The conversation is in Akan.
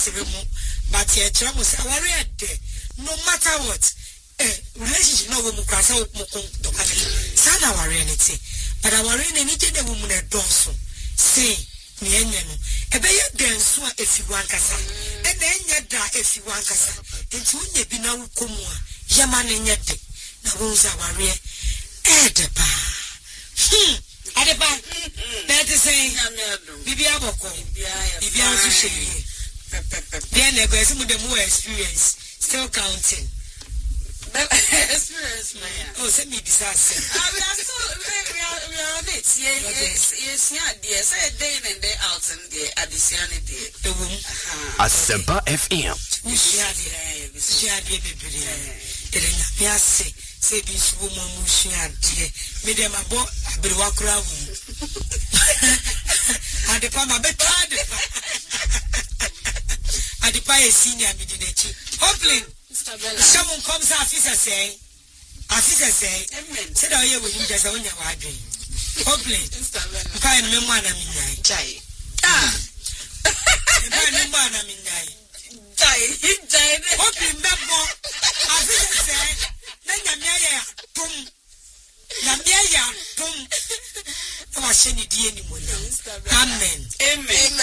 remu but ye try mo say aware de no matter what relationship no wo mu kwasa wo mu kon dokane sana aware anything but aware any je de wo mu na donso say ni enye no ebeye denso a efiwan kasa e na enye da efiwan kasa enti unye bi na wukomu a yama na enye de na wo za aware edeba adeba that is saying bibia boko bibia so shey then they go some of the more experience still counting experience man. Oh, send me disaster. We are on it. Yes, dear. Say day in and day out and the addition the womb. Asempa FM. Say this woman made them a boy, I be walk around. And the palm a bit hard. And the pie senior midnight. Hopefully. Someone comes officer say, amen. Said I hear with him just on your wadri. Hopefully, kind of man, I mean, die. Man, I mean, die. Hoping that more, officer say, then Yamia, boom. I was sending the anymore. Amen.